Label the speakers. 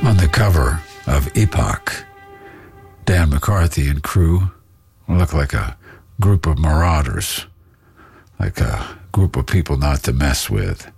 Speaker 1: On the cover of Epoch, Dan McCarthy and crew look like a group of marauders, like a group of people not to mess with.